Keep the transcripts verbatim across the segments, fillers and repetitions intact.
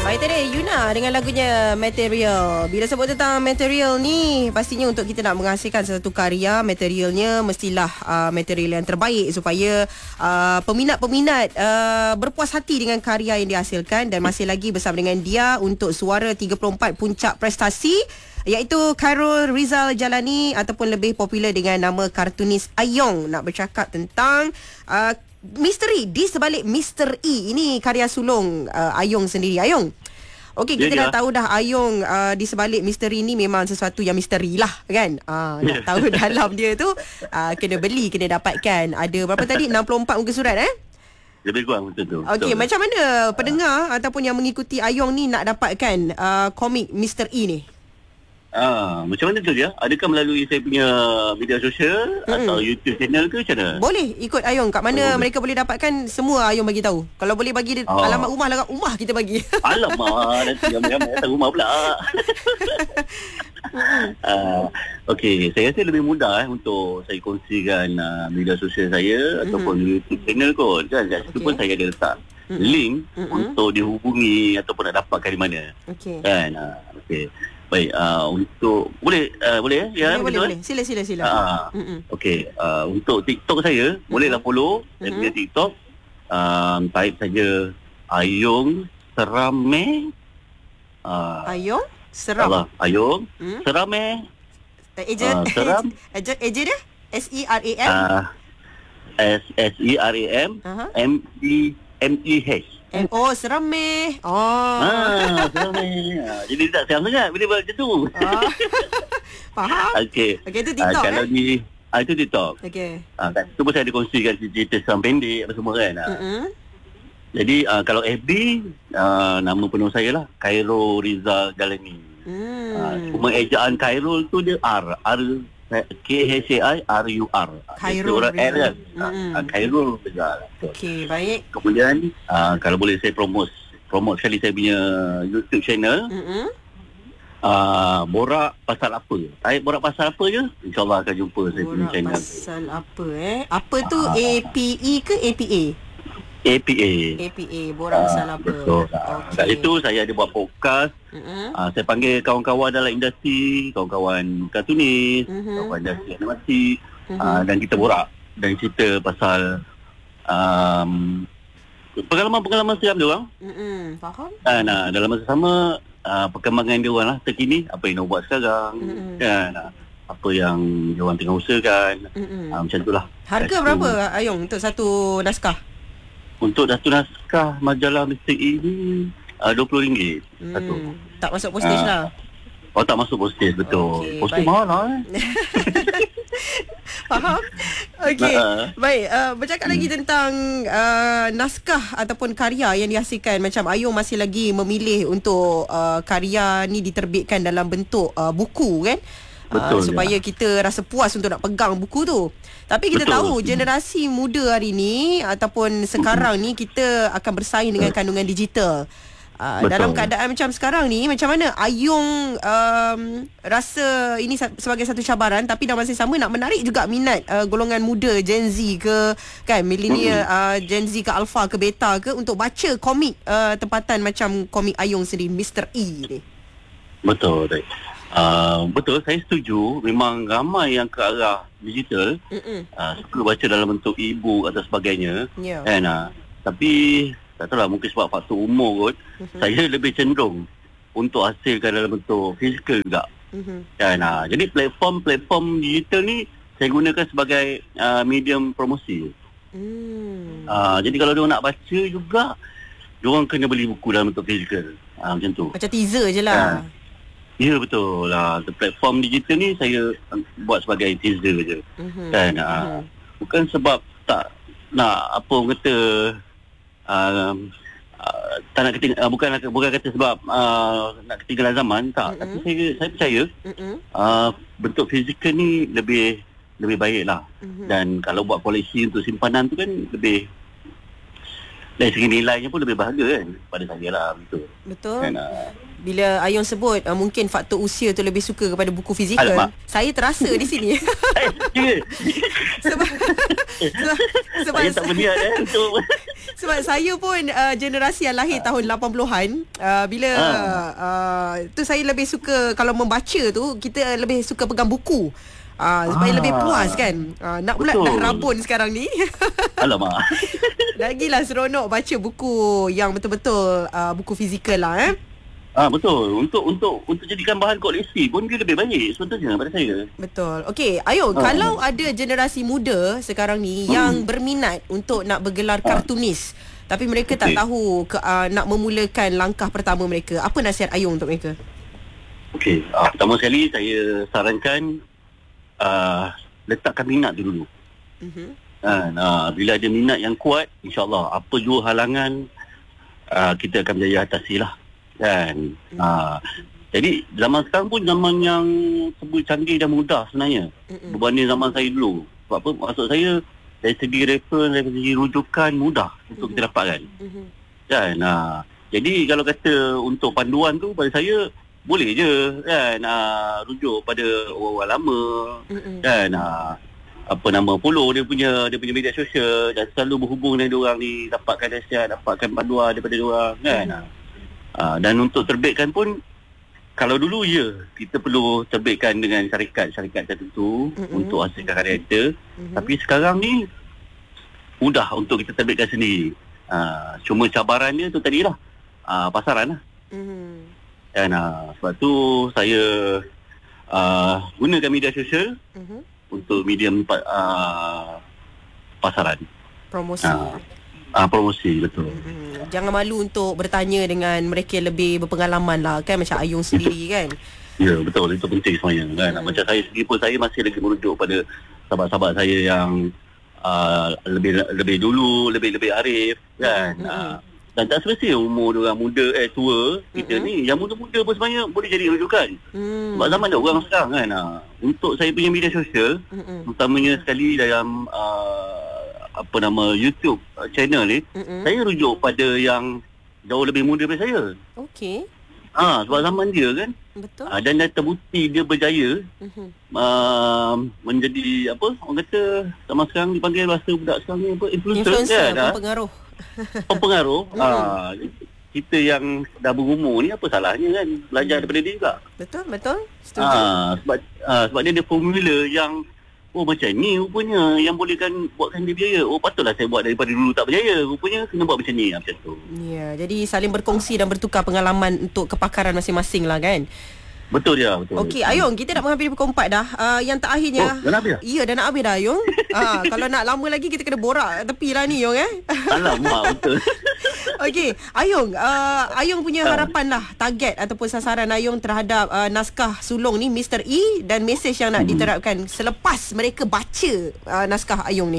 Baik tadi Yuna dengan lagunya Material. Bila sebut tentang material ni, pastinya untuk kita nak menghasilkan satu karya, materialnya mestilah uh, material yang terbaik supaya uh, peminat-peminat uh, berpuas hati dengan karya yang dihasilkan. Dan masih lagi bersama dengan dia untuk suara tiga puluh empat puncak prestasi, iaitu Khairul Rizal Jalani ataupun lebih popular dengan nama kartunis Ayong. Nak bercakap tentang uh, misteri di sebalik Mister E. Ini karya sulung uh, Ayong sendiri. Ayong, okey, kita ya, dah ya. tahu dah Ayong uh, di sebalik misteri ni memang sesuatu yang misteri lah kan. uh, Nak Ya. tahu dalam dia tu uh, kena beli, kena dapatkan. Ada berapa tadi? enam puluh empat muka surat eh? Lebih kurang macam tu. Okey, Betul. macam mana pendengar ataupun yang mengikuti Ayong ni nak dapatkan uh, komik Mister E ni? Ah, macam mana tu dia? Adakah melalui saya punya media sosial Mm-mm. atau YouTube channel ke macam mana? Boleh ikut Ayong. Kat mana Oh, boleh. mereka boleh dapatkan, semua Ayong bagi tahu. Kalau boleh bagi dia, Oh. alamat rumah lah, rumah kita bagi. Alamak, nanti ramai-ramai datang rumah pula. uh, Okey, saya rasa lebih mudah eh, untuk saya kongsikan uh, media sosial saya mm-hmm. ataupun YouTube channel kot kan. Kat situ Okey. pun saya ada letak Mm-mm. link Mm-mm. untuk dihubungi ataupun nak dapatkan di mana. Okey. Kan? Uh, Okey. Baik, uh, untuk boleh uh, boleh ya? Boleh, boleh, betul? boleh. Sila, sila, sila. Ah, Mm-mm. Okey, uh, untuk TikTok saya, mm-hmm. bolehlah follow saya Mm-hmm. punya TikTok. Um, type saja Ayong Serame. Uh, Ayong Seram. Allah, Ayong Hmm? Serame. Uh, Ejen. Ah, seram. Ejen, ejen dia? S E R A M. Uh, S S E R A M Aha. M E M E H. M O seram meh. Oh. Ah, Serame. Ah, jadi tak seram sangat bila buat macam tu. Ah. Faham? Okey. Okey, itu Ah, TikTok kalau eh. di ah, itu TikTok. Okey. Ah, kat situ pun saya ada kongsikan cerita seram pendek apa semua kan. Ah. Mm-mm. Jadi uh, kalau F B uh, nama penuh saya lah Khairul Rizal Jalani. Hmm. Uh, cuma ejaan Khairul tu dia R R K H A I R U R. Khairul Orang L kan. Mm-mm. Uh, Khairul Rizal. Okey, baik. Kemudian uh, kalau boleh saya promote promote sekali saya punya YouTube channel. Mm-mm. Uh, borak pasal apa? Saya borak pasal apa je? InsyaAllah akan jumpa saya punya Borak channel. pasal apa eh? Apa tu? Ah. A P E ke A P A? A P A. A P A. Borak pasal apa? Betul. Ah, Kat situ saya ada buat podcast. Mm-mm. Uh, saya panggil kawan-kawan dalam industri, kawan-kawan kartunis, Mhm. kawan-kawan industri animasi, Mhm. uh, dan kita borak dan cerita pasal um, pengalaman-pengalaman seram dia orang. Mm-mm. Faham? Uh, nah, dalam masa sama uh, perkembangan dia orang lah terkini, apa yang dia buat sekarang, Mhm. kan, uh, apa yang dia orang tengah usahakan, Mm-mm. uh, macam itulah. Harga Kat situ. berapa Ayong untuk satu naskah? Untuk satu naskah majalah Mister E ni uh, dua puluh ringgit satu. Hmm. Tak masuk postage Ah. lah. Oh, tak masuk postage, betul. Okey, Postage baik. mahal lah eh. Faham? Okey. Ah. Baik, uh, bercakap lagi tentang uh, naskah ataupun karya yang dihasilkan. Macam Ayong masih lagi memilih untuk uh, karya ni diterbitkan dalam bentuk uh, buku kan? Uh, Betul, supaya ya. kita rasa puas untuk nak pegang buku tu. Tapi kita Betul. tahu generasi muda hari ni ataupun sekarang ni kita akan bersaing dengan kandungan digital. Uh, Betul. dalam keadaan macam sekarang ni, macam mana Ayong um, rasa ini sa- sebagai satu cabaran, tapi dalam masa yang sama nak menarik juga minat uh, golongan muda Gen Z ke kan, millennial, uh, Gen Z ke Alpha ke Beta ke untuk baca komik uh, tempatan macam komik Ayong sendiri, Mister E ni. Betul, baik. Uh, betul, saya setuju. Memang ramai yang ke arah digital, Mm-mm. uh, suka baca dalam bentuk e-book atau sebagainya. Ya. Kan, uh, tapi tak tahu lah, mungkin sebab faktor umur kot, Mhm. saya lebih cenderung untuk hasilkan dalam bentuk fizikal juga. Mhm. Kan, uh, jadi platform-platform digital ni saya gunakan sebagai uh, medium promosi. Hmm. Uh, jadi kalau dia nak baca juga, dia orang kena beli buku dalam bentuk fizikal. Uh, macam tu. Macam teaser je lah. Ya, betul lah. Platform digital ni saya buat sebagai teaser je. Mhm. Kan, Mhm. uh, bukan sebab tak nak apa orang kata, uh, uh, tak nak keting- uh, bukan bukan kata sebab uh, nak ketinggalan zaman, tak. Mm-mm. Tapi saya saya percaya Mhm. uh, bentuk fizikal ni lebih lebih baik lah. Mhm. Dan kalau buat koleksi untuk simpanan tu kan lebih, dari segi nilainya pun lebih berharga kan pada saya lah, betul. Betul. Kan, uh, Bila Ayong sebut uh, mungkin faktor usia tu lebih suka kepada buku fizikal. Alamak. Saya terasa di sini. Eh, ya. sebab sebab, sebab Saya tak berniat eh, untuk sebab saya pun uh, generasi yang lahir tahun lapan puluhan. Uh, bila Ah. uh, tu saya lebih suka kalau membaca tu kita lebih suka pegang buku. Uh, supaya Ah. lebih puas kan. Uh, nak pula Betul. dah rabun sekarang ni. Alamak. Lagilah seronok baca buku yang betul-betul uh, buku fizikal lah eh. Ah betul. Untuk untuk untuk jadikan bahan koleksi pun dia lebih baik sebetulnya pada saya. Betul. Okey, Ayong, Ah. kalau ada generasi muda sekarang ni Hmm. yang berminat untuk nak bergelar kartunis, tapi mereka tak Okey. tahu ke, uh, nak memulakan langkah pertama mereka, apa nasihat Ayong untuk mereka? Okey, ah, pertama sekali saya sarankan ah, letakkan minat tu dulu. Mhm. Ah, nah, bila ada minat yang kuat, insya-Allah apa jua halangan ah, kita akan berjaya atasi lah. Kan. Ah, jadi zaman sekarang pun zaman yang sebut canggih dan mudah sebenarnya. Mm-mm. Berbanding zaman saya dulu. Sebab apa? Maksud saya dari segi reference, dari segi rujukan mudah untuk kita dapatkan. Mhm. Kan. Ah, jadi kalau kata untuk panduan tu pada saya boleh je kan ah, rujuk pada orang-orang lama. Mm-mm. Kan ah, apa nama follow dia punya dia punya media sosial dan selalu berhubung dengan diorang ni, dapatkan nasihat, dapatkan panduan daripada diorang kan. Mhm. Ah, dan untuk terbitkan pun kalau dulu ya kita perlu terbitkan dengan syarikat-syarikat tertentu Mm-mm. untuk hasilkan karya kita. Mhm. Tapi sekarang ni mudah untuk kita terbitkan sendiri. Ah, cuma cabarannya tu tadilah ah, pasaran lah. Mhm. Dan ah, sebab tu saya ah, gunakan media sosial Mhm. untuk medium uh, pasaran. Promosi. Ah. Ah, promosi, betul. Mhm. Jangan malu untuk bertanya dengan mereka yang lebih berpengalaman lah kan, macam Ayong sendiri kan. Ya, betul. Itu penting sebenarnya. Kan? Hmm. Macam saya sendiri pun, saya masih lagi merujuk pada sahabat-sahabat saya yang uh, lebih lebih dulu, lebih-lebih arif. Kan? Hmm. Uh, dan tak semestinya umur orang muda, eh tua, kita Hmm. ni, yang muda-muda pun sebenarnya boleh jadi rujukan. Hmm. Sebab zaman dah orang sekarang kan. Uh, untuk saya punya media sosial, Mhm. utamanya sekali dalam uh, apa nama YouTube uh, channel ni, Mhm. saya rujuk pada yang jauh lebih muda daripada saya. Okey. Ah, sebab zaman dia kan. Betul. Ah, dan dah terbukti dia berjaya Mhm. uh, menjadi apa orang kata zaman sekarang dipanggil bahasa budak sekarang ni apa influencer, Influencer, kan. Ah, pengaruh. Pempengaruh. Hmm. Ah, kita yang dah berumur ni apa salahnya kan belajar daripada dia juga. Betul, betul. Setuju. Ah, sebab ah, sebab dia ada formula yang oh macam ni rupanya yang bolehkan buatkan dia berjaya. Oh patutlah saya buat daripada dulu tak berjaya. Rupanya kena buat macam ni, macam tu. Ya, jadi saling berkongsi dan bertukar pengalaman untuk kepakaran masing-masing lah kan. Betul dia, betul. Okey, Ayong, kita nak menghampiri pukul empat dah. Uh, yang terakhirnya. Oh, dah nak habis dah? Ya, dah nak habis dah, Ayong. Ah, kalau nak lama lagi kita kena borak tepi lah ni, Ayong eh. Alamak, betul. Okey, Ayong, uh, Ayong punya harapan lah, target ataupun sasaran Ayong terhadap uh, naskah sulung ni, Mister E, dan mesej yang nak Hmm. diterapkan selepas mereka baca uh, naskah Ayong ni.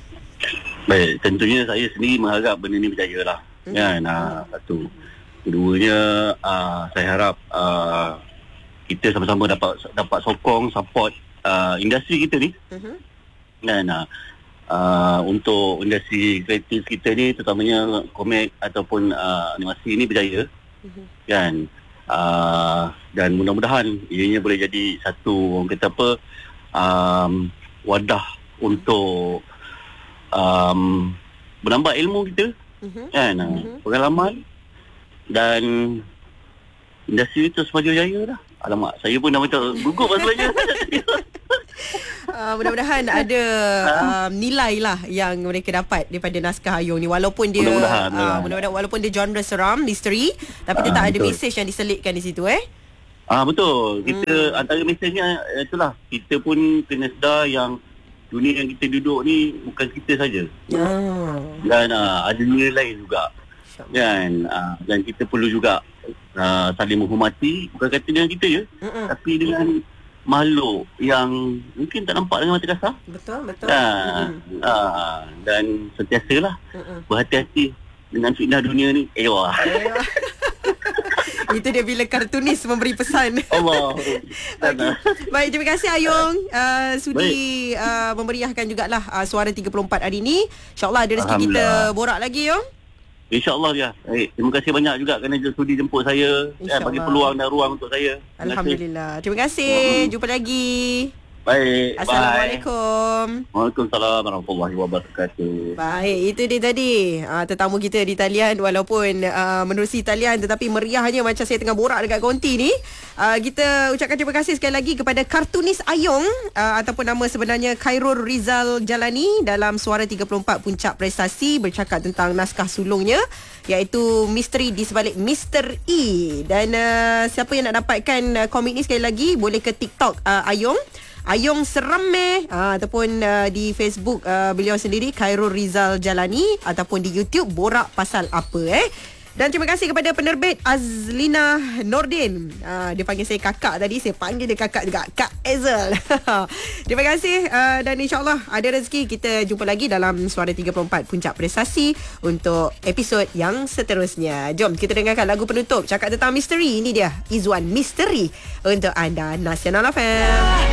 Baik, tentunya saya sendiri mengharap benda ni berjaya lah. Hmm. Kan, ah, satu. Keduanya, ah, saya harap ah, kita sama-sama dapat dapat sokong, support ah, industri kita ni. Uh-huh. Dan ah, ah, untuk industri kreatif kita ni, terutamanya komik ataupun ah, animasi ni berjaya. Uh-huh. Kan. Ah, dan mudah-mudahan ianya boleh jadi satu orang kata apa um, wadah untuk um, menambah ilmu kita Uh-huh. kan, Mhm. pengalaman dan industri itu semaju jaya dah. Alamak, saya pun dah macam gugup masalahnya. Uh, mudah-mudahan ada uh, nilai lah yang mereka dapat daripada naskah Ayong ni, walaupun dia Mudah-mudahan, uh, mudah-mudahan. mudah-mudahan walaupun dia genre seram, misteri, tapi Ah, tetap ada betul. mesej yang diselitkan di situ eh. Ah betul. Kita Hmm. antara mesejnya eh, itulah, kita pun kena sedar yang dunia yang kita duduk ni bukan kita saja. Ah. Dan uh, ada dunia lain juga. InsyaAllah. Kan, uh, dan kita perlu juga uh, saling menghormati, bukan kata dengan kita je, Mm-mm. tapi dengan makhluk yang mungkin tak nampak dengan mata kasar. Betul, betul. Uh, Mm-mm. uh, dan sentiasalah Mm-mm. berhati-hati dengan fitnah dunia ni. Eh wah. Itu dia bila kartunis memberi pesan. Allah. Okey. Baik, terima kasih Ayong uh, sudi uh, memeriahkan jugalah uh, Suara tiga puluh empat hari ni. InsyaAllah ada rezeki kita Alhamdulillah. borak lagi, Ayong. InsyaAllah dia. Eh, terima kasih banyak juga kerana sudi jemput saya. Eh, bagi peluang dan ruang untuk saya. Terima Alhamdulillah. Kasih. Terima kasih. Hmm. Jumpa lagi. Baik. Assalamualaikum. Bye. Waalaikumsalam warahmatullahi wabarakatuh. Baik, itu dia tadi. Uh, tetamu kita di talian walaupun uh, menerusi talian tetapi meriahnya macam saya tengah borak dekat konti ni. Uh, kita ucapkan terima kasih sekali lagi kepada kartunis Ayong uh, ataupun nama sebenarnya Khairul Rizal Jalani dalam Suara tiga puluh empat Puncak Prestasi bercakap tentang naskah sulungnya iaitu Misteri di Sebalik Mister E. Dan uh, siapa yang nak dapatkan uh, komik ni sekali lagi boleh ke TikTok uh, Ayong Ayong Serame uh, ataupun uh, di Facebook uh, beliau sendiri Khairul Rizal Jalani ataupun di YouTube Borak Pasal Apa eh. Dan terima kasih kepada penerbit Azlina Nordin. Uh, dia panggil saya kakak tadi, saya panggil dia kakak juga, Kak Ezel. Terima kasih uh, dan insyaAllah ada rezeki kita jumpa lagi dalam Suara tiga puluh empat Puncak Prestasi untuk episod yang seterusnya. Jom kita dengarkan lagu penutup cakap tentang misteri. Ini dia Izwan Misteri untuk anda Nasional F M.